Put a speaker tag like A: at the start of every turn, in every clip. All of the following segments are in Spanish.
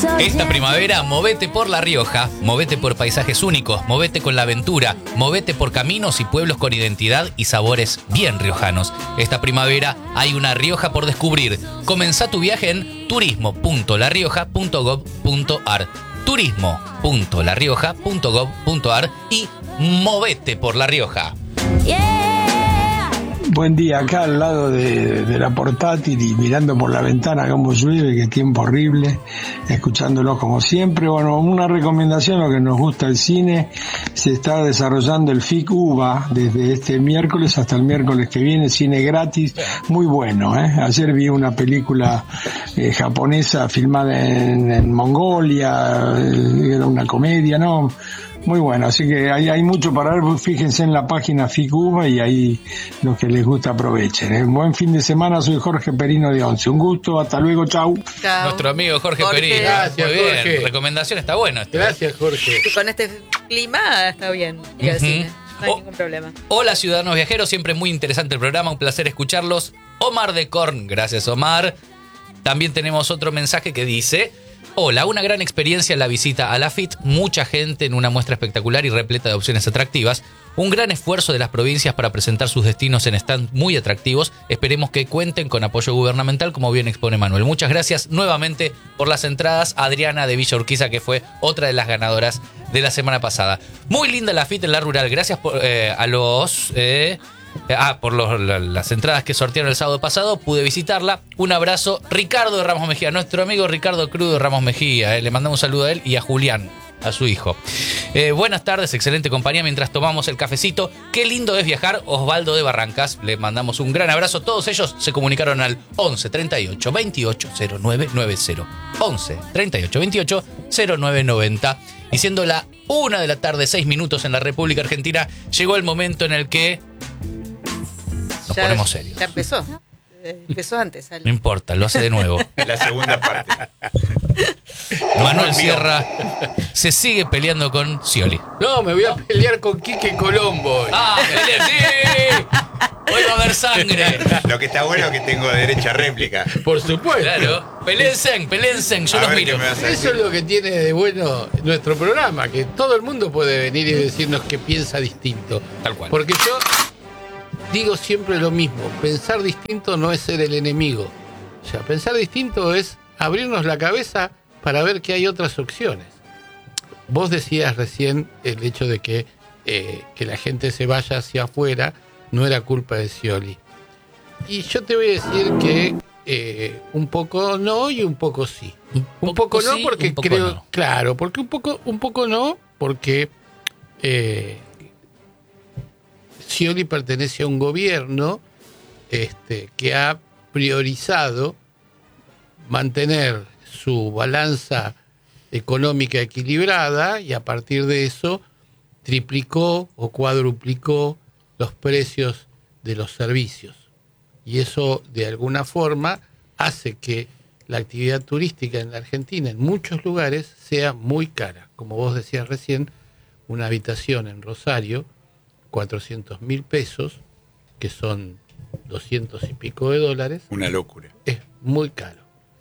A: Esta primavera, movete por La Rioja, movete por paisajes únicos, movete con la aventura, movete por caminos y pueblos con identidad y sabores bien riojanos. Esta primavera hay una Rioja por descubrir. Comenzá tu viaje en turismo.larioja.gov.ar, turismo.larioja.gov.ar y movete por La Rioja.
B: Buen día, acá al lado de la portátil y mirando por la ventana cómo llueve, qué tiempo horrible, escuchándolo como siempre. Bueno, una recomendación, lo que nos gusta el cine, se está desarrollando el FIC UBA desde este miércoles hasta el miércoles que viene, cine gratis, muy bueno, ¿eh? Ayer vi una película japonesa filmada en Mongolia, era una comedia, ¿no? Muy bueno, así que hay mucho para ver, fíjense en la página FICUBA y ahí los que les gusta aprovechen. Buen fin de semana, soy Jorge Perino de Once. Un gusto, hasta luego, chau.
A: Nuestro amigo Jorge Perino.
C: Gracias,
A: muy bien.
C: Jorge.
A: Recomendación está buena.
C: Gracias, Jorge.
D: Y con este clima está bien ir al cine. No hay ningún problema.
A: Hola, ciudadanos viajeros, siempre muy interesante el programa, un placer escucharlos. Omar de Korn, gracias Omar. También tenemos otro mensaje que dice: hola, una gran experiencia en la visita a la FIT, mucha gente en una muestra espectacular y repleta de opciones atractivas, un gran esfuerzo de las provincias para presentar sus destinos en stands muy atractivos, esperemos que cuenten con apoyo gubernamental como bien expone Manuel. Muchas gracias nuevamente por las entradas, Adriana de Villa Urquiza, que fue otra de las ganadoras de la semana pasada. Muy linda la FIT en la rural, gracias por, las entradas que sortearon el sábado pasado, pude visitarla. Un abrazo, Ricardo de Ramos Mejía, nuestro amigo Ricardo Cruz de Ramos Mejía, le mandamos un saludo a él y a Julián, a su hijo. Buenas tardes, excelente compañía mientras tomamos el cafecito. Qué lindo es viajar, Osvaldo de Barrancas, le mandamos un gran abrazo. Todos ellos se comunicaron al 11 38 28 0990, 11 38 28 0990. Y siendo la 1 de la tarde, 6 minutos en la República Argentina, llegó el momento en el que nos ponemos serios.
D: Ya empezó. Empezó antes.
A: No importa, lo hace de nuevo.
E: La segunda parte.
A: Manuel Sierra se sigue peleando con Scioli.
C: No, me voy a pelear con Quique Colombo.
A: ¡Ah, pelea, sí! Hoy va a haber sangre.
E: Lo que está bueno es que tengo derecho a réplica.
C: Por supuesto.
A: Claro. Pelensen, yo
E: A
A: los
E: ver
A: miro.
E: qué me vas a decir.
C: Eso es lo que tiene de bueno nuestro programa, que todo el mundo puede venir y decirnos que piensa distinto.
A: Tal cual.
C: Porque yo digo siempre lo mismo, pensar distinto no es ser el enemigo. O sea, pensar distinto es abrirnos la cabeza para ver que hay otras opciones. Vos decías recién el hecho de que la gente se vaya hacia afuera no era culpa de Scioli. Y yo te voy a decir que un poco no y un poco sí. Un poco no
A: sí,
C: porque
A: un poco
C: creo...
A: no.
C: Claro, porque un poco no porque... Scioli pertenece a un gobierno que ha priorizado mantener su balanza económica equilibrada y a partir de eso triplicó o cuadruplicó los precios de los servicios. Y eso de alguna forma hace que la actividad turística en la Argentina en muchos lugares sea muy cara. Como vos decías recién, una habitación en Rosario, 400.000 pesos, que son 200 y pico de dólares.
E: Una locura.
C: Es muy caro.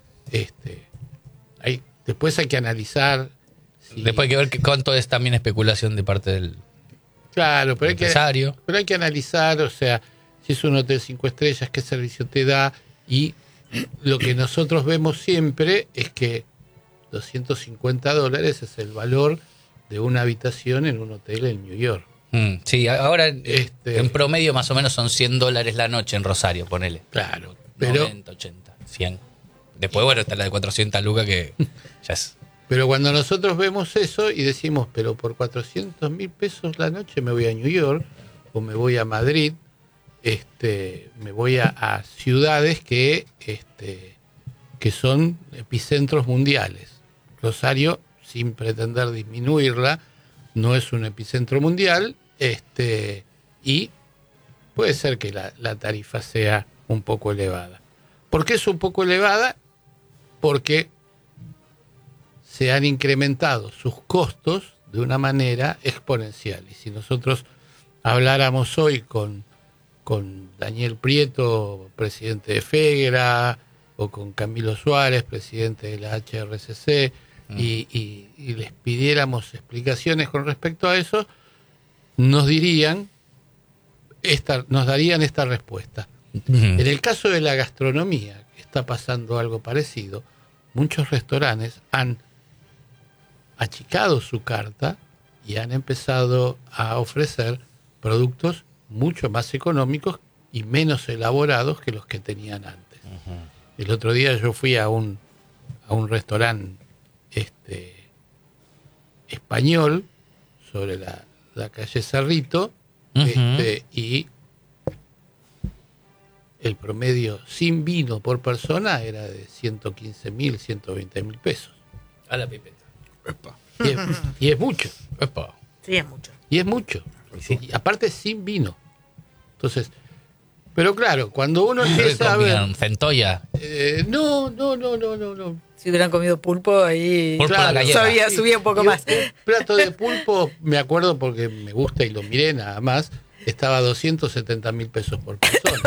C: Después hay que analizar.
A: Después hay que ver cuánto es también especulación de parte del
C: Claro, pero
A: empresario.
C: pero hay que analizar, o sea, si es un hotel 5 estrellas, qué servicio te da. Y lo que nosotros vemos siempre es que $250 es el valor de una habitación en un hotel en New York.
A: Sí, ahora en promedio más o menos son $100 la noche en Rosario, ponele.
C: Claro, pero
A: 90, 80, 100. Después, bueno, está la de 400 lucas que ya es...
C: Pero cuando nosotros vemos eso y decimos, pero por 400.000 pesos la noche me voy a New York o me voy a Madrid, me voy a ciudades que son epicentros mundiales. Rosario, sin pretender disminuirla, no es un epicentro mundial, y puede ser que la tarifa sea un poco elevada. ¿Por qué es un poco elevada? Porque se han incrementado sus costos de una manera exponencial. Y si nosotros habláramos hoy con Daniel Prieto, presidente de FEGRA, o con Camilo Suárez, presidente de la HRCC, y les pidiéramos explicaciones con respecto a eso, nos darían esta respuesta. En el caso de la gastronomía, que está pasando algo parecido, muchos restaurantes han achicado su carta y han empezado a ofrecer productos mucho más económicos y menos elaborados que los que tenían antes. El otro día yo fui a un restaurante español sobre la calle Cerrito, y el promedio sin vino por persona era de 115.000, 120.000 pesos.
A: A la pipeta.
E: Epa.
C: Y es mucho.
A: Epa.
D: Sí, es mucho.
C: Y es mucho. Y aparte sin vino. Entonces, pero claro, cuando uno empieza a ver...
A: ¿Comían centolla?
C: No.
D: Si hubieran comido pulpo, ahí
A: Pulpo a la gallega.
D: subía un poco
C: Y
D: más.
C: Un plato de pulpo, me acuerdo porque me gusta y lo miré nada más, estaba a 270.000 pesos por persona.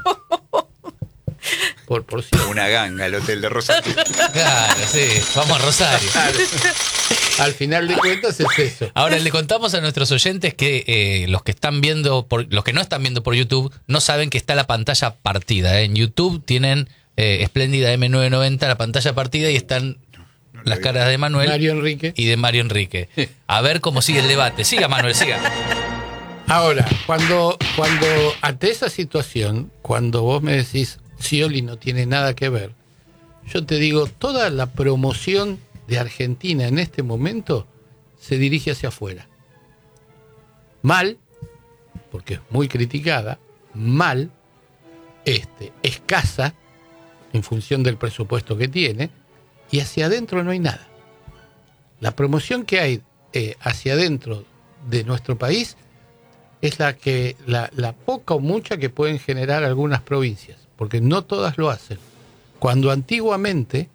C: Por porción.
E: Una ganga, el hotel de Rosario.
A: Claro, sí. Vamos a Rosario.
C: Al final de cuentas es eso.
A: Ahora le contamos a nuestros oyentes que los que están viendo los que no están viendo por YouTube no saben que está la pantalla partida. En YouTube tienen espléndida M990 la pantalla partida y están las caras de Manuel
C: Mario Enrique.
A: y de Mario Enrique. A ver cómo sigue el debate. Siga, Manuel, siga.
C: Ahora, cuando ante esa situación, cuando vos me decís Scioli no tiene nada que ver, yo te digo, toda la promoción de Argentina en este momento se dirige hacia afuera. Mal, porque es muy criticada, mal, escasa en función del presupuesto que tiene, y hacia adentro no hay nada. La promoción que hay hacia adentro de nuestro país es la poca o mucha que pueden generar algunas provincias, porque no todas lo hacen. Cuando antiguamente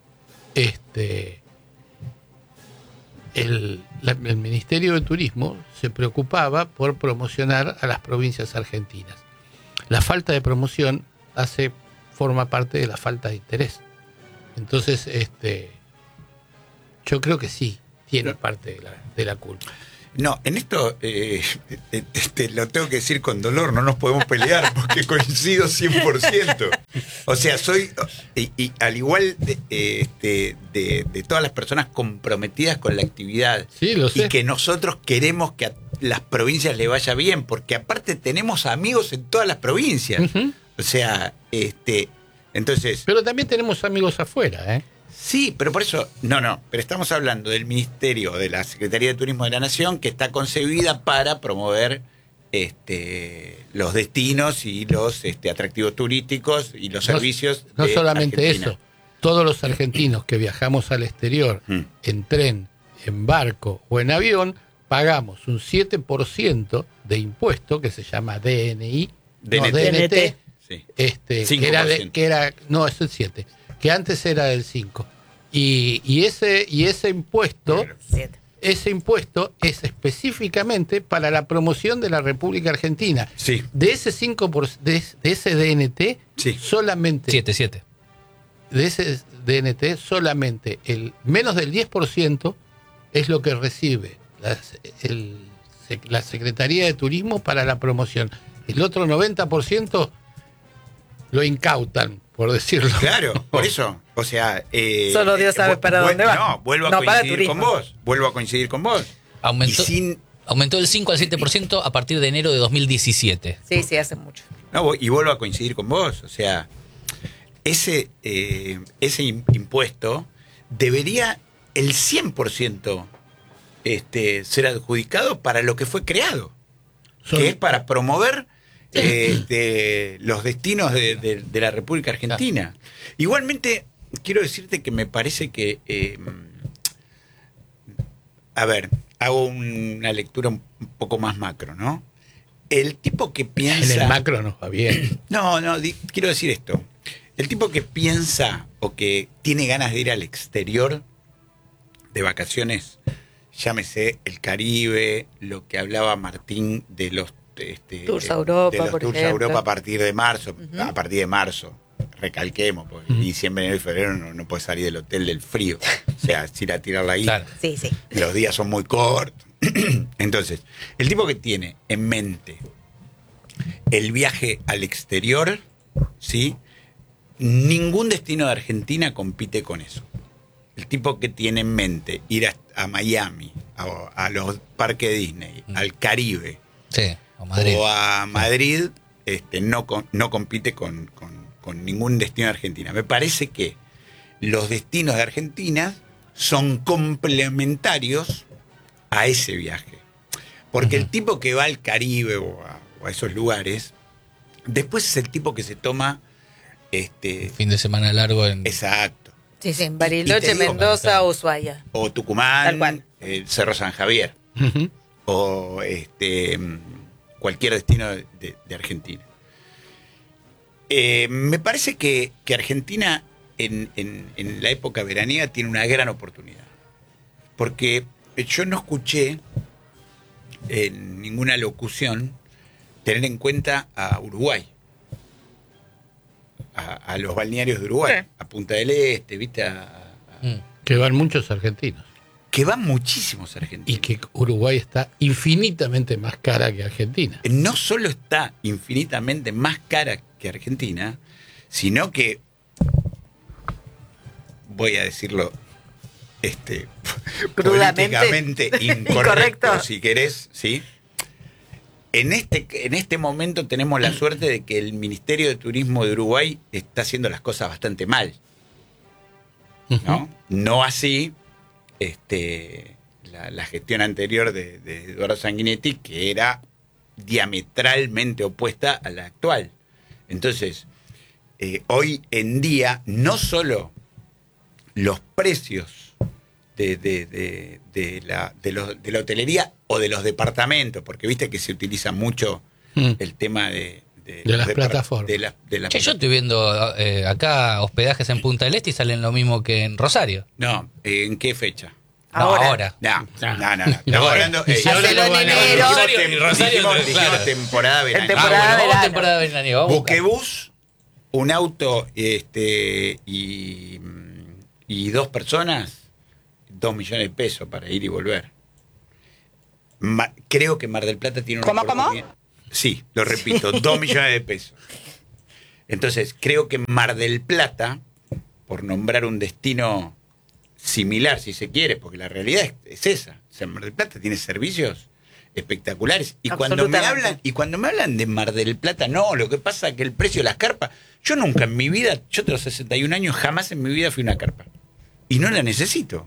C: el Ministerio de Turismo se preocupaba por promocionar a las provincias argentinas. La falta de promoción forma parte de la falta de interés. Entonces, yo creo que sí tiene parte de la culpa.
E: No, en esto lo tengo que decir con dolor, no nos podemos pelear porque coincido 100%. O sea, soy, y al igual de todas las personas comprometidas con la actividad,
C: Sí, lo sé.
E: y que nosotros queremos que a las provincias le vaya bien, porque aparte tenemos amigos en todas las provincias.
C: Ujú.
E: O sea, entonces...
C: Pero también tenemos amigos afuera, ¿eh?
E: Sí, pero por eso, pero estamos hablando del Ministerio, de la Secretaría de Turismo de la Nación, que está concebida para promover los destinos y los atractivos turísticos y los servicios.
C: No
E: de
C: solamente
E: Argentina.
C: eso, todos los argentinos que viajamos al exterior en tren, en barco o en avión, pagamos un 7% de impuesto que se llama DNI, DNT,
E: Sí.
C: que era no, es el 7, que antes era del 5. Y ese impuesto,
D: Siete.
C: ese impuesto es específicamente para la promoción de la República Argentina.
E: Sí.
C: De ese 5%, de ese DNT,
E: Sí.
C: solamente
A: 7.
C: de ese DNT, solamente el menos del 10% es lo que recibe la Secretaría de Turismo para la promoción. El otro 90% lo incautan, por decirlo.
E: Claro, por eso. O sea.
D: Solo Dios sabe para dónde va.
E: No, vuelvo a
D: No, para
E: coincidir con
D: turismo.
E: vos. Vuelvo a coincidir con vos.
A: Aumentó,
E: Y sin.
A: aumentó del 5 al 7% a partir de enero de 2017.
D: Sí, hace mucho.
E: No, y vuelvo a coincidir con vos. O sea, ese impuesto debería el 100% ser adjudicado para lo que fue creado, que es para promover los destinos de la República Argentina. Igualmente, quiero decirte que me parece que, a ver, hago una lectura un poco más macro, ¿no? El tipo que piensa...
C: En el macro nos va bien.
E: No, quiero decir esto. El tipo que piensa o que tiene ganas de ir al exterior de vacaciones, llámese el Caribe, lo que hablaba Martín de los
D: Tours a Europa,
E: de los
D: por
E: tours a
D: ejemplo.
E: Europa a partir de marzo, a partir de marzo, recalquemos, porque diciembre, enero y febrero no puedes salir del hotel del frío. O sea, es ir a tirarla ahí.
A: Claro.
D: Sí, sí.
E: Los días son muy cortos. Entonces, el tipo que tiene en mente el viaje al exterior, ¿sí? Ningún destino de Argentina compite con eso. El tipo que tiene en mente ir a Miami, a los parques Disney, al Caribe,
A: Sí, o Madrid.
E: o a Madrid, no compite con ningún destino de Argentina. Me parece que los destinos de Argentina son complementarios a ese viaje. Porque el tipo que va al Caribe o a esos lugares, después es el tipo que se toma
A: Fin de semana largo en...
E: exacto.
D: Sí, sí, en
E: Y
D: Bariloche,
E: te digo,
D: Mendoza, Ushuaia.
E: O
D: Tal
E: Tucumán,
D: cual.
E: el Cerro San Javier,
C: Ujú.
E: o cualquier destino de Argentina. Me parece que Argentina en la época veraniega tiene una gran oportunidad. Porque yo no escuché en ninguna locución tener en cuenta a Uruguay, a los balnearios de Uruguay,
D: Sí.
E: a Punta del Este, ¿viste?
C: Que van muchos argentinos.
E: Que van muchísimos argentinos.
C: Y que Uruguay está infinitamente más cara que Argentina.
E: No solo está infinitamente más cara que Argentina, sino que, voy a decirlo
D: Crudamente.
E: políticamente incorrecto,
D: Incorrecto.
E: si querés, ¿sí? En este momento tenemos la suerte de que el Ministerio de Turismo de Uruguay está haciendo las cosas bastante mal, ¿no? No así la gestión anterior de Eduardo Sanguinetti, que era diametralmente opuesta a la actual. Entonces, hoy en día, no solo los precios de la hotelería o de los departamentos, porque viste que se utiliza mucho el tema de
C: las
E: los
C: plataformas.
A: Che, yo estoy viendo acá hospedajes en Punta del Este y salen lo mismo que en Rosario.
E: No, ¿en qué fecha?
A: No, ahora.
E: No. Estamos hablando.
C: Y si ahora
D: Hacelo
C: lo van
D: en
C: a-
D: enero.
E: Dijimos
A: claro.
E: temporada veraniega.
D: temporada
A: Bueno, vamos a
D: verano.
A: temporada veraniega. Vamos a buscar.
E: Buquebús, un auto y dos personas, 2 millones de pesos para ir y volver. Creo que Mar del Plata tiene una oportunidad. Sí, lo repito, 2 millones de pesos. Entonces, creo que Mar del Plata, por nombrar un destino similar, si se quiere, porque la realidad es esa. O sea, Mar del Plata tiene servicios espectaculares. Y cuando me hablan de Mar del Plata, no, lo que pasa es que el precio de las carpas, yo nunca en mi vida, yo tengo 61 años, jamás en mi vida fui a una carpa. Y no la necesito.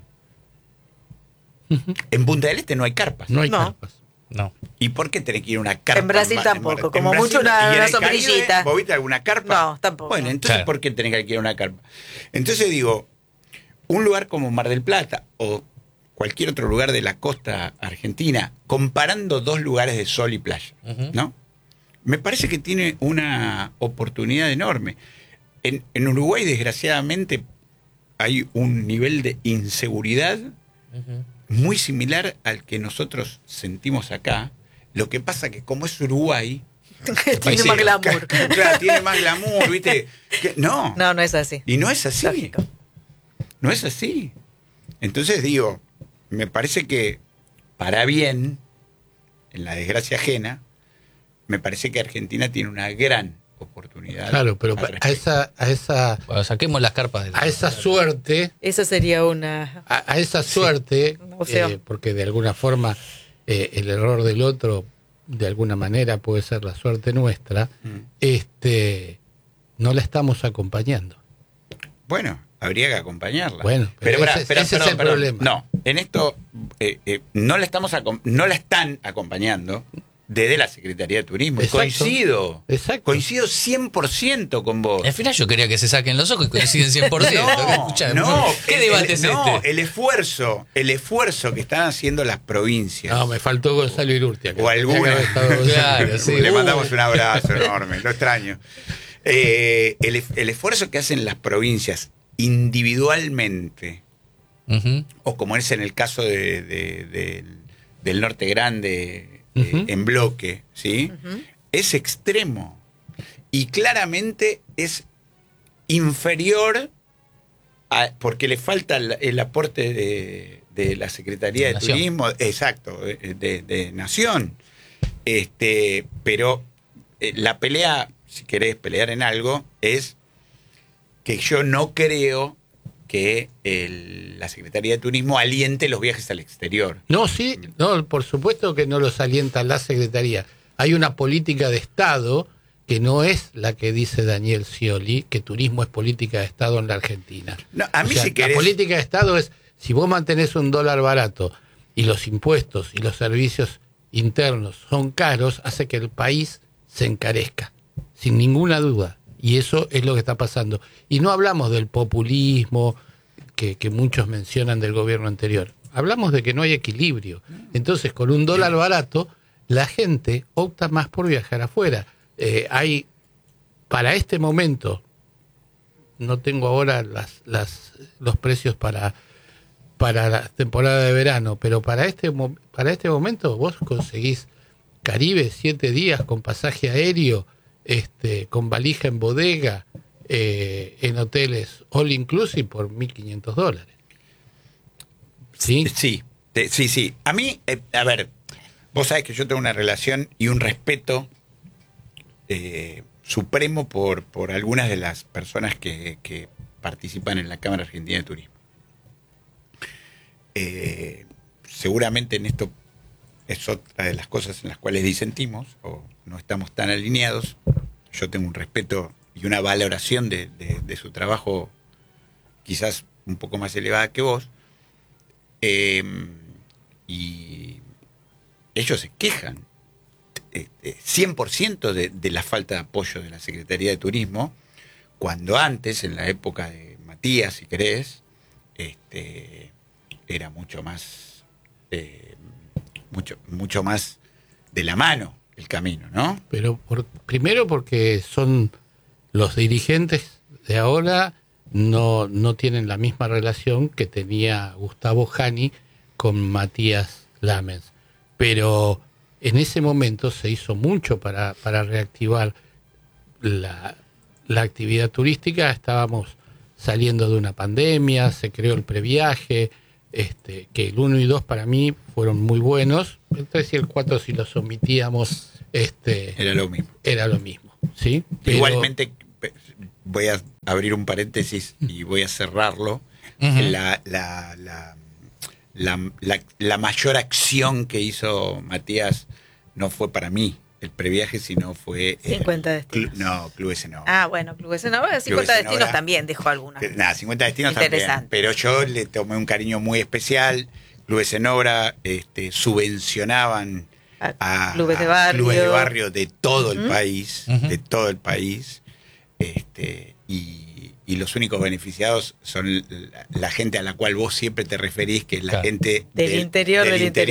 E: En Punta del Este no hay carpas.
C: No hay
D: No.
C: carpas.
A: No.
E: ¿Y por qué tenés que ir a una carpa?
D: En Brasil
E: Mar-
D: tampoco,
E: en
D: como
E: Brasil,
D: mucho
E: ¿y
D: una
E: en el
D: sombrillita.
E: Caribe, ¿vos viste alguna carpa?
D: No, tampoco.
E: Bueno, entonces,
A: Claro.
E: ¿por qué tenés que alquilar una carpa? Entonces digo, un lugar como Mar del Plata o cualquier otro lugar de la costa argentina, comparando dos lugares de sol y playa, ¿no? Me parece que tiene una oportunidad enorme. En Uruguay, desgraciadamente, hay un nivel de inseguridad muy similar al que nosotros sentimos acá. Lo que pasa que como es Uruguay...
D: Tiene más glamour.
E: Claro, tiene más glamour, ¿viste? No.
D: No, no es así.
E: Y no es así.
D: Lógico.
E: No es así. Entonces digo, me parece que para bien, en la desgracia ajena, me parece que Argentina tiene una gran oportunidad.
C: Claro, pero
E: al
C: a
E: respecto.
C: esa
A: Bueno, saquemos las carpas de la...
C: a esa suerte,
D: Eso sería una...
C: a esa suerte,
D: una opción.
C: porque de alguna forma el error del otro, de alguna manera puede ser la suerte nuestra, no la estamos acompañando.
E: Bueno, habría que acompañarla.
C: Bueno, pero ese es el problema.
E: No, en esto no la están acompañando desde la Secretaría de Turismo. Y
C: Exacto. Exacto.
E: Coincido 100% con vos.
A: Al final yo quería que se saquen los ojos y coinciden 100%. Escuchá, ¿qué debate es este?
E: el esfuerzo que están haciendo las provincias.
C: No, me faltó Gonzalo Irurtia.
E: O alguna.
A: Claro, sí.
E: Le mandamos un abrazo enorme, lo extraño. El esfuerzo que hacen las provincias individualmente,
A: Ujú.
E: o como es en el caso del Norte Grande, en bloque, ¿sí? Es extremo. Y claramente es inferior porque le falta el aporte de la Secretaría de
A: Nación.
E: Turismo, exacto, de Nación. Pero la pelea, si querés pelear en algo, es que yo no creo que la Secretaría de Turismo aliente los viajes al exterior.
C: No, sí, no, por supuesto que no los alienta la Secretaría. Hay una política de Estado que no es la que dice Daniel Scioli, que turismo es política de Estado en la Argentina.
E: No, a mí,
C: O sea,
E: si querés,
C: la política de Estado es, si vos mantenés un dólar barato y los impuestos y los servicios internos son caros, hace que el país se encarezca, sin ninguna duda. Y eso es lo que está pasando. Y no hablamos del populismo que muchos mencionan del gobierno anterior. Hablamos de que no hay equilibrio. Entonces, con un dólar barato, la gente opta más por viajar afuera. Hay, para este momento, no tengo ahora los precios para la temporada de verano, pero para este momento vos conseguís Caribe 7 días con pasaje aéreo, con valija en bodega, en hoteles all inclusive por $1.500. ¿Sí?
E: Sí. A mí, a ver, vos sabés que yo tengo una relación y un respeto supremo por algunas de las personas que participan en la Cámara Argentina de Turismo. Seguramente en esto es otra de las cosas en las cuales disentimos o no estamos tan alineados. Yo tengo un respeto y una valoración de su trabajo quizás un poco más elevada que vos, y ellos se quejan 100% de la falta de apoyo de la Secretaría de Turismo, cuando antes, en la época de Matías, si querés, era mucho más de la mano el camino, ¿no?
C: Pero primero porque son los dirigentes de ahora no tienen la misma relación que tenía Gustavo Jani con Matías Lamens. Pero en ese momento se hizo mucho para reactivar la actividad turística. Estábamos saliendo de una pandemia, se creó el previaje, que el 1 y 2 para mí fueron muy buenos. El 3 y el 4, si los omitíamos,
E: era lo mismo.
C: Era lo mismo, ¿sí? Pero,
E: igualmente, voy a abrir un paréntesis y voy a cerrarlo.
A: Uh-huh.
E: La mayor acción que hizo Matías no fue para mí el previaje, sino fue
D: 50 destinos.
E: Clubes Enova.
D: Ah, bueno, Clubes Enova, 50 destinos también dejó alguna.
E: 50 destinos también, pero yo le tomé un cariño muy especial. Clubes Enova subvencionaban a
D: clubes de
E: barrio de todo el país, de todo el país, y los únicos beneficiados son la gente a la cual vos siempre te referís, que es la gente
D: del interior.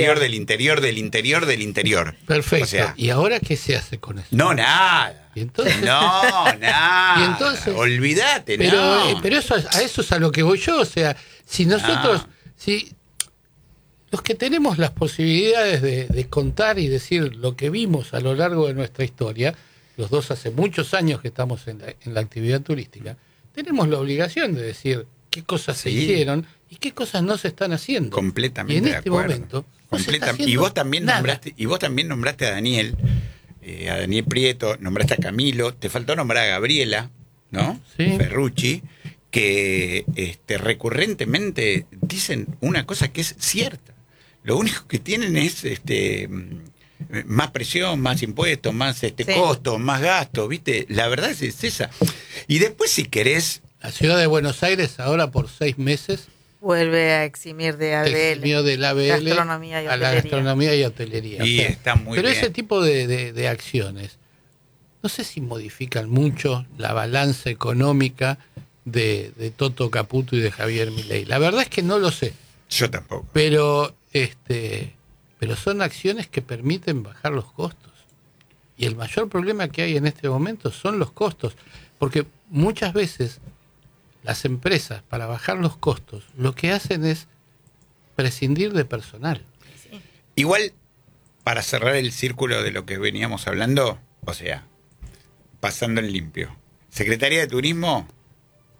C: Perfecto.
E: O sea,
C: ¿y ahora qué se hace con eso?
E: No, nada.
C: ¿Y entonces?
E: No, nada.
C: ¿Y entonces?
E: Olvídate,
C: pero,
E: no.
C: Pero a eso es a lo que voy yo. O sea, si nosotros, si los que tenemos las posibilidades de contar y decir lo que vimos a lo largo de nuestra historia, los dos hace muchos años que estamos en la actividad turística, tenemos la obligación de decir qué cosas se hicieron y qué cosas no se están haciendo.
E: Completamente.
C: Y en
E: de
C: este
E: acuerdo.
C: momento no se está haciendo
E: y vos también
C: nada.
E: nombraste a Daniel Prieto, nombraste a Camilo, te faltó nombrar a Gabriela, ¿no?
C: Sí.
E: Ferrucci, que recurrentemente dicen una cosa que es cierta. Lo único que tienen es más presión, más impuestos, más costos, más gastos, ¿viste? La verdad es esa. Y después, si querés...
C: La ciudad de Buenos Aires ahora por 6 meses
D: vuelve a eximir de ABL.
C: Eximió del ABL
D: gastronomía y
C: a la gastronomía y hotelería.
E: Y está muy
C: pero
E: bien.
C: ese tipo de acciones, no sé si modifican mucho la balanza económica de Toto Caputo y de Javier Milei. La verdad es que no lo sé.
E: Yo tampoco.
C: Pero son acciones que permiten bajar los costos. Y el mayor problema que hay en este momento son los costos. Porque muchas veces las empresas, para bajar los costos, lo que hacen es prescindir de personal.
D: Sí.
E: Igual, para cerrar el círculo de lo que veníamos hablando, o sea, pasando en limpio. Secretaría de Turismo,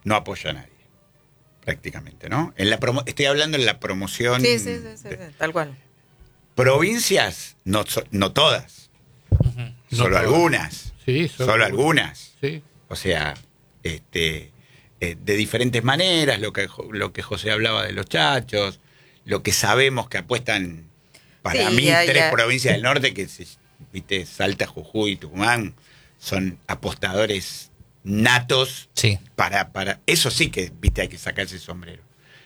E: no apoya a nadie, prácticamente, ¿no? Estoy hablando en la promoción.
D: Sí, tal cual.
E: Provincias, no todas,
C: No
E: solo
C: todas.
E: algunas.
C: Sí,
E: Solo algunas.
C: Sí.
E: O sea, de diferentes maneras, lo que José hablaba de los chachos, lo que sabemos que apuestan, para
D: Sí,
E: mí,
D: ya.
E: tres provincias del norte, viste, Salta, Jujuy y Tucumán, son apostadores natos.
A: Sí.
E: Para eso sí que, viste, hay que sacarse el sombrero.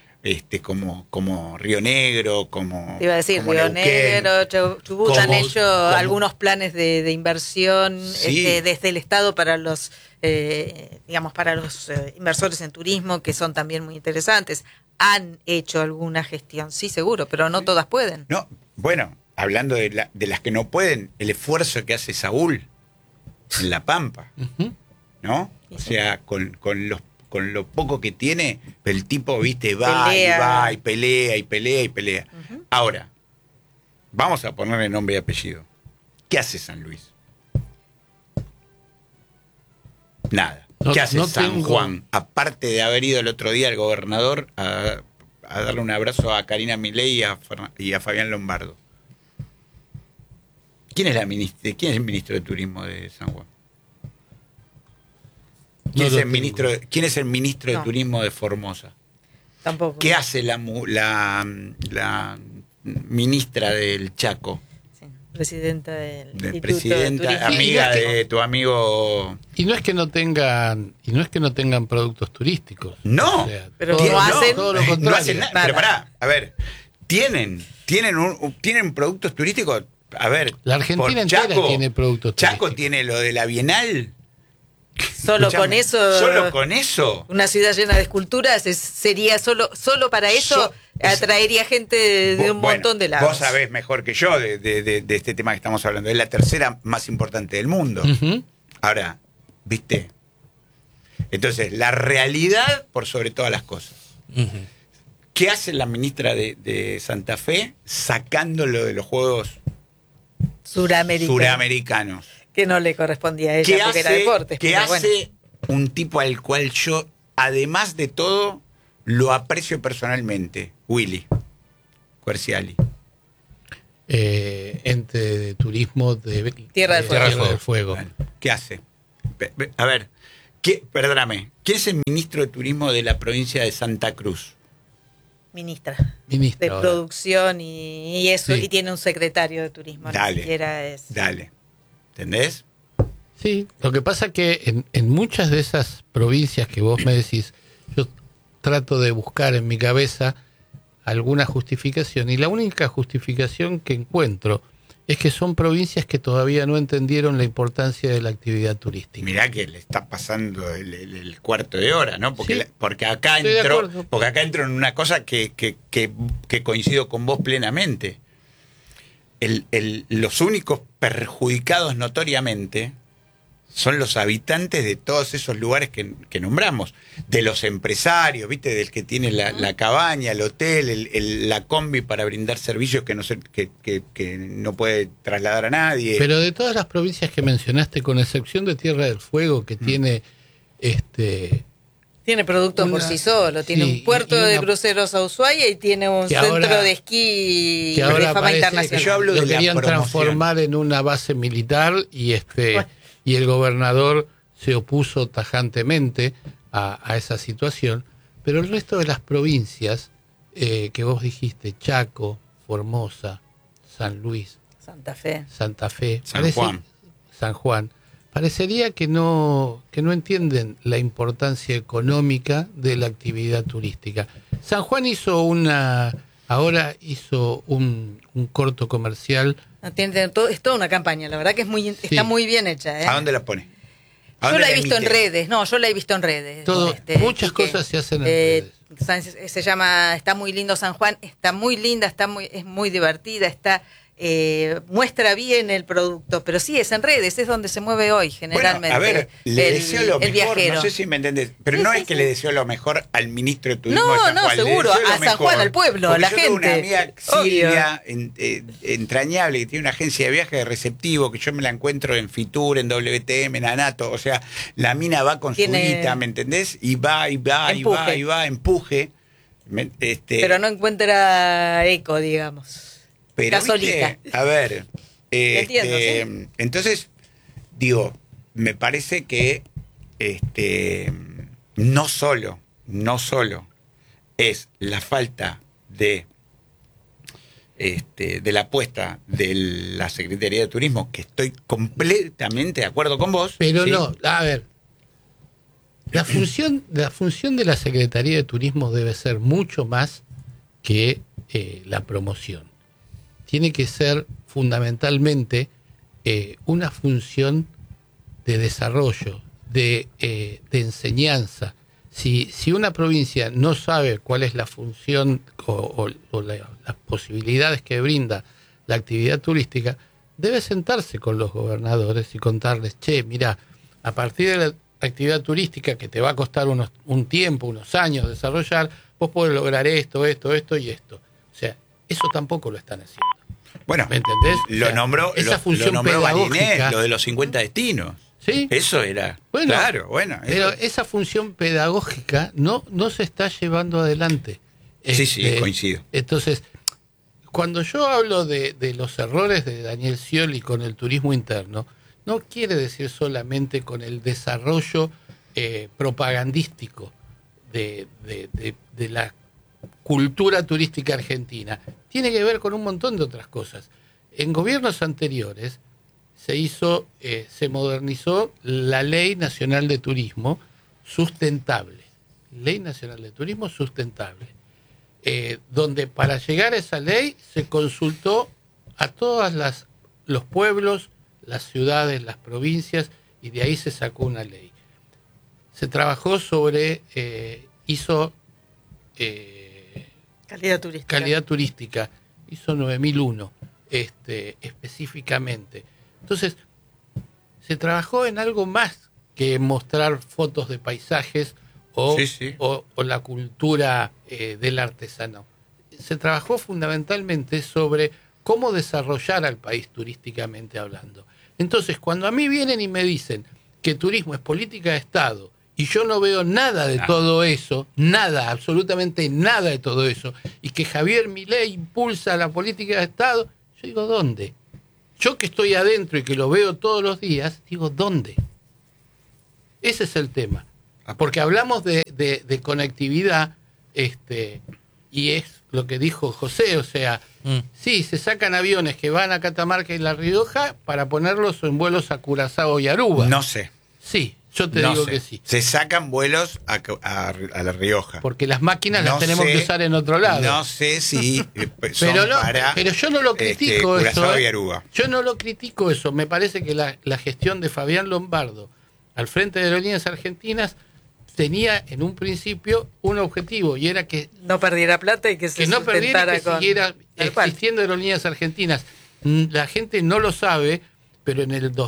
E: Como Río Negro, como...
D: Te iba a decir,
E: como
D: Río
E: Neuquén,
D: Negro, Chubut han hecho
E: como-
D: algunos planes de inversión
E: Sí.
D: desde el Estado para los, para los inversores en turismo, que son también muy interesantes. Han hecho alguna gestión, sí, seguro, pero no todas pueden.
E: No, bueno, hablando de las que no pueden, el esfuerzo que hace Saúl en La Pampa,
C: Ujú.
E: ¿no? O sea, con lo poco que tiene, el tipo, viste,
D: Pelea.
E: y pelea. Ahora, vamos a ponerle nombre y apellido. ¿Qué hace San Luis? Nada.
C: No-
E: ¿Qué hace
C: no
E: San
C: tengo-
E: Juan? Aparte de haber ido el otro día el gobernador a darle un abrazo a Karina Milei y a Fabián Lombardo. ¿Quién es el ministro de Turismo de San Juan? ¿Quién,
C: No
E: es,
C: lo
E: el
C: tengo.
E: ministro de
D: No.
E: Turismo de Formosa?
D: Tampoco.
E: ¿Qué hace la ministra del Chaco?
D: Sí, presidenta del
E: De
D: Instituto
E: presidenta,
D: de Turismo.
E: amiga
C: Sí, es que-
E: de tu amigo.
C: Y no es que no tengan productos turísticos.
E: No,
C: O sea,
D: Pero
C: todo-
D: no hacen-
C: todo lo
E: no
C: contrario.
E: hacen nada.
D: Nada.
E: Pero pará, a ver, tienen productos turísticos. A ver,
C: La Argentina
E: por
C: entera tiene productos
E: Chaco
C: turísticos.
E: tiene lo de la Bienal.
D: Solo con
E: Escuchame,
D: eso.
E: Solo con eso.
D: Una ciudad llena de esculturas sería solo para eso atraería gente de un
E: Bueno,
D: montón de lados.
E: Vos sabés mejor que yo de este tema que estamos hablando. Es la tercera más importante del mundo.
C: Ujú.
E: Ahora, ¿viste? Entonces, la realidad por sobre todas las cosas.
A: Ujú.
E: ¿Qué hace la ministra de Santa Fe sacándolo de los Juegos Suramericanos?
D: Que no le correspondía a ella porque era deporte.
E: ¿Qué hace un tipo al cual yo, además de todo, lo aprecio personalmente? Willy Querciali.
C: Ente de turismo de
D: Tierra del Fuego.
C: Tierra del Fuego.
E: Bueno, ¿qué hace? A ver, perdóname, ¿quién es el ministro de Turismo de la provincia de Santa Cruz?
D: Ministra
C: Ministra
D: de
C: ahora.
D: producción y eso,
C: Sí.
D: y tiene un secretario de turismo.
E: Dale.
D: Ni siquiera es.
E: Dale. ¿Entendés?
C: Sí, lo que pasa que en muchas de esas provincias que vos me decís, yo trato de buscar en mi cabeza alguna justificación, y la única justificación que encuentro es que son provincias que todavía no entendieron la importancia de la actividad turística.
E: Mirá que le está pasando el cuarto de hora, ¿no? Porque,
C: Sí.
E: porque acá
C: Estoy de
E: entro,
C: acuerdo.
E: porque acá entro en una cosa que coincido con vos plenamente. Los únicos perjudicados notoriamente son los habitantes de todos esos lugares que nombramos, de los empresarios, ¿viste? Del que tiene la cabaña, el hotel, la combi para brindar servicios que no puede trasladar a nadie.
C: Pero de todas las provincias que mencionaste, con excepción de Tierra del Fuego, que tiene
D: Tiene producto por
C: Una-
D: sí solo, tiene
C: sí,
D: un puerto
C: y una-
D: de cruceros a Ushuaia y tiene un
C: Que
D: centro
C: ahora-
D: de esquí
C: que
D: de
C: ahora
D: fama
C: parece
D: internacional.
C: que
E: Yo hablo
C: lo
E: de la
C: querían
E: promoción.
C: transformar en una base militar y
D: Bueno.
C: y el gobernador se opuso tajantemente a esa situación, pero el resto de las provincias que vos dijiste, Chaco, Formosa, San Luis,
D: Santa Fe.
C: Santa Fe,
E: San
C: Juan, parecería que no entienden la importancia económica de la actividad turística. San Juan ahora hizo un corto comercial.
D: No, es toda una campaña, la verdad que está muy bien hecha. ¿eh?
E: ¿A dónde la pone? ¿A
D: Yo
E: dónde
D: la he visto en
E: emite?
D: redes, yo la he visto en redes.
C: Muchas
D: Quique.
C: cosas se hacen en redes.
D: Se llama Está muy lindo San Juan, está muy linda, es muy divertida, está muestra bien el producto, pero sí, es en redes, es donde se mueve hoy generalmente.
E: Bueno, a ver, le deseo lo
D: el
E: mejor,
D: viajero.
E: no sé si me entendés, pero
D: Sí,
E: no
D: sí,
E: es que
D: sí.
E: le deseo lo mejor al ministro de Turismo de
D: No,
E: San
D: no,
E: Juan, le
D: seguro,
E: deseo lo
D: a San Juan,
E: mejor.
D: al pueblo, a
E: Porque
D: la
E: yo tengo una
D: gente.
E: amiga, Silvia, entrañable, que tiene una agencia de viaje de receptivo, que yo me la encuentro en Fitur, en WTM, en Anato, o sea, la mina va con su
D: Tiene
E: guita, ¿me entendés? Y va, empuje.
D: Pero no encuentra eco, digamos.
E: Pero,
D: Gasolina.
E: ¿viste? A ver,
D: Entiendo, ¿sí?
E: entonces, digo, me parece que no solo es la falta de la apuesta de la Secretaría de Turismo, que estoy completamente de acuerdo con vos.
C: Pero
E: ¿sí?
C: no, a ver, la función de la Secretaría de Turismo debe ser mucho más que la promoción. Tiene que ser fundamentalmente una función de desarrollo, de enseñanza. Si una provincia no sabe cuál es la función o las posibilidades que brinda la actividad turística, debe sentarse con los gobernadores y contarles, che, mira, a partir de la actividad turística que te va a costar un tiempo, unos años desarrollar, vos podés lograr esto y esto. O sea, eso tampoco lo están haciendo.
E: Bueno,
C: ¿Me entendés?
E: Lo
C: O sea,
E: nombró,
C: esa función
E: Balinés,
C: pedagógica,
E: lo de los 50 destinos.
C: ¿sí?
E: Eso era.
C: Bueno,
E: claro, bueno.
C: Pero
E: eso-
C: esa función pedagógica no se está llevando adelante.
E: Sí, coincido.
C: Entonces, cuando yo hablo de los errores de Daniel Scioli con el turismo interno, no quiere decir solamente con el desarrollo propagandístico de la cultura turística argentina. Tiene que ver con un montón de otras cosas. En gobiernos anteriores se modernizó la Ley Nacional de Turismo Sustentable. Ley Nacional de Turismo Sustentable. Donde para llegar a esa ley se consultó a todos los pueblos, las ciudades, las provincias, y de ahí se sacó una ley. Se trabajó sobre, hizo
D: Calidad turística.
C: calidad turística, hizo 9001 específicamente. Entonces, se trabajó en algo más que mostrar fotos de paisajes o la cultura del artesano. Se trabajó fundamentalmente sobre cómo desarrollar al país turísticamente hablando. Entonces, cuando a mí vienen y me dicen que turismo es política de Estado, y yo no veo nada de todo eso, nada, absolutamente nada de todo eso, y que Javier Milei impulsa la política de Estado, yo digo, ¿dónde? Yo que estoy adentro y que lo veo todos los días, digo, ¿dónde? Ese es el tema. Porque hablamos de conectividad, y es lo que dijo José, o sea, sí, se sacan aviones que van a Catamarca y La Rioja para ponerlos en vuelos a Curazao y Aruba.
E: No sé.
C: Sí, yo te
E: No
C: digo
E: sé.
C: que sí.
E: Se sacan vuelos a La Rioja.
C: Porque las máquinas
E: No
C: las tenemos
E: sé,
C: que usar en otro lado.
E: No sé si son
C: pero yo no lo critico
E: Curazao
C: eso.
E: y Aruba.
C: Yo no lo critico eso. Me parece que la gestión de Fabián Lombardo al frente de Aerolíneas Argentinas tenía en un principio un objetivo, y era que
D: No perdiera plata y que se
C: no perdiera,
D: sustentara
C: que
D: con...
C: siguiera
D: Tal cual.
C: existiendo Aerolíneas Argentinas. La gente no lo sabe, pero en el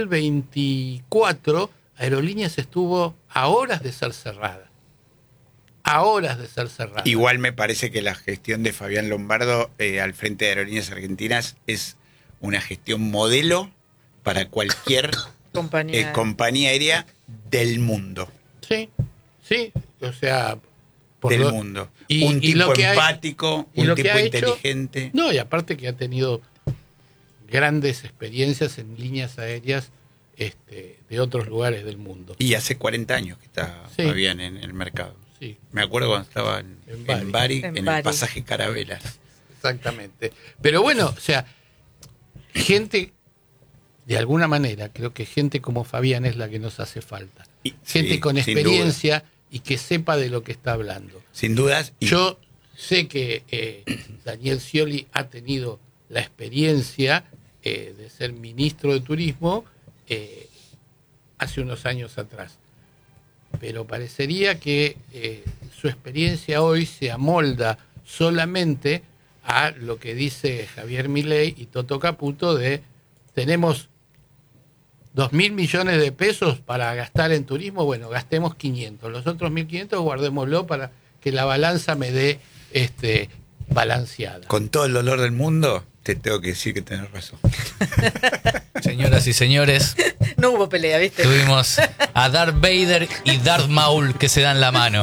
C: 2024 Aerolíneas estuvo a horas de ser cerrada. A horas de ser cerrada.
E: Igual me parece que la gestión de Fabián Lombardo al frente de Aerolíneas Argentinas es una gestión modelo para cualquier compañía aérea del mundo.
C: Sí, o sea...
E: Del mundo.
C: Y
E: un tipo
C: lo que
E: empático,
C: y lo
E: un
C: que
E: tipo
C: ha hecho-
E: inteligente.
C: No, y aparte que ha tenido grandes experiencias en líneas aéreas de otros lugares del mundo.
E: Y hace 40 años que está
C: Sí.
E: Fabián en el mercado.
C: Sí,
E: Me acuerdo cuando estaba
C: En
E: en
C: Bari.
E: Bari,
D: En
E: en
D: Bari.
E: el pasaje Carabelas.
C: exactamente. Pero bueno, o sea, gente, de alguna manera, creo que gente como Fabián es la que nos hace falta.
E: Y-
C: Gente
E: sí,
C: con
E: sin
C: experiencia y que sepa de lo que está hablando.
E: Sin dudas. Y
C: Yo sé que Daniel Scioli ha tenido la experiencia de ser ministro de Turismo hace unos años atrás, pero parecería que su experiencia hoy se amolda solamente a lo que dice Javier Milei y Toto Caputo de tenemos 2.000 millones de pesos para gastar en turismo, bueno, gastemos 500. Los otros 1.500 guardémoslo para que la balanza me dé balanceada.
E: Con todo el dolor del mundo, te tengo que decir que tenés razón.
A: Señoras y señores,
D: No hubo pelea, ¿viste?
A: tuvimos a Darth Vader y Darth Maul que se dan la mano.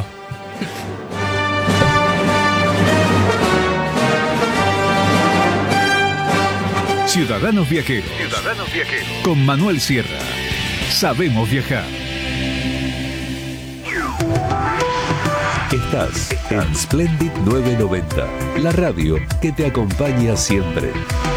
F: Ciudadanos Viajeros. Con Manuel Sierra. Sabemos viajar.
G: Estás en Splendid 990, la radio que te acompaña siempre.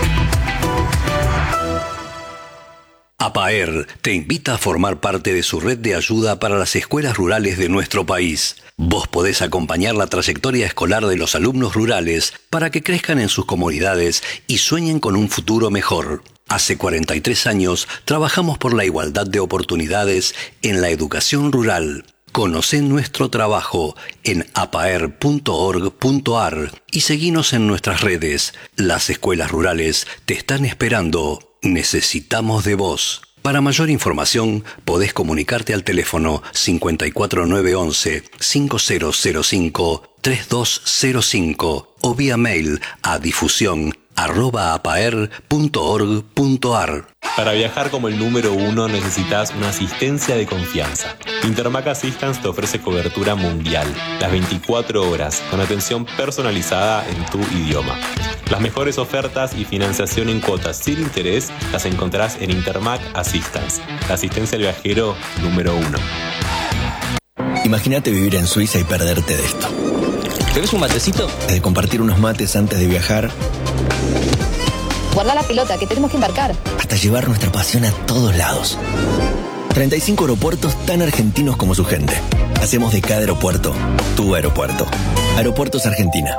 H: APAER te invita a formar parte de su red de ayuda para las escuelas rurales de nuestro país. Vos podés acompañar la trayectoria escolar de los alumnos rurales para que crezcan en sus comunidades y sueñen con un futuro mejor. Hace 43 años trabajamos por la igualdad de oportunidades en la educación rural. Conocé nuestro trabajo en apaer.org.ar y seguinos en nuestras redes. Las escuelas rurales te están esperando. Necesitamos de vos. Para mayor información, podés comunicarte al teléfono 54911-5005-3205 o vía mail a difusión@apaer.org.ar.
I: Para viajar como el número 1 necesitas una asistencia de confianza. Intermac Assistance te ofrece cobertura mundial, las 24 horas, con atención personalizada en tu idioma. Las mejores ofertas y financiación en cuotas sin interés las encontrarás en Intermac Assistance, la asistencia al viajero número 1.
J: Imagínate vivir en Suiza y perderte de esto.
K: ¿Querés un matecito?
J: De compartir unos mates antes de viajar.
L: Guarda la pelota, que tenemos que embarcar.
J: Hasta llevar nuestra pasión a todos lados. 35 aeropuertos tan argentinos como su gente. Hacemos de cada aeropuerto tu aeropuerto. Aeropuertos Argentina.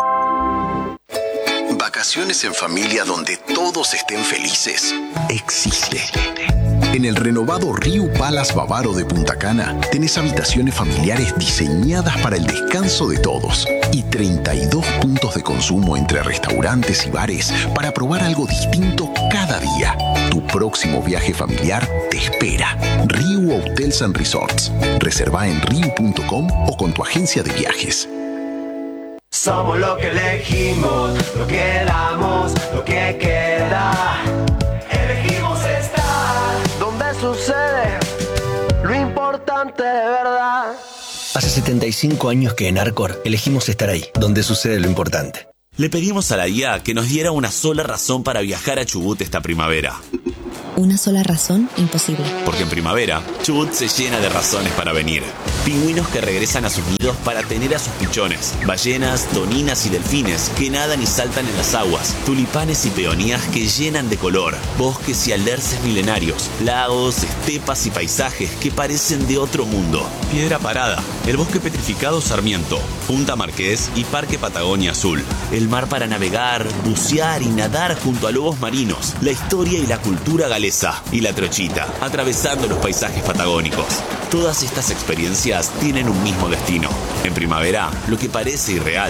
M: Vacaciones en familia donde todos estén felices. Existe. En el renovado Riu Palace Bávaro de Punta Cana tenés habitaciones familiares diseñadas para el descanso de todos y 32 puntos de consumo entre restaurantes y bares para probar algo distinto cada día. Tu próximo viaje familiar te espera. Riu Hotels and Resorts. Reserva en riu.com o con tu agencia de viajes.
N: Somos lo que elegimos, lo que damos, lo que queda. Elegimos estar donde sucede lo importante de verdad.
J: Hace 75 años que en Arcor elegimos estar ahí, donde sucede lo importante.
O: Le pedimos a la IA que nos diera una sola razón para viajar a Chubut esta primavera.
L: Una sola razón, imposible.
O: Porque en primavera, Chubut se llena de razones para venir. Pingüinos que regresan a sus nidos para tener a sus pichones. Ballenas, toninas y delfines que nadan y saltan en las aguas. Tulipanes y peonías que llenan de color. Bosques y alerces milenarios. Lagos, estepas y paisajes que parecen de otro mundo. Piedra Parada, el bosque petrificado Sarmiento, Punta Marqués y Parque Patagonia Azul. El mar para navegar, bucear y nadar junto a lobos marinos. La historia y la cultura galesa y la trochita, atravesando los paisajes patagónicos. Todas estas experiencias tienen un mismo destino. En primavera, lo que parece irreal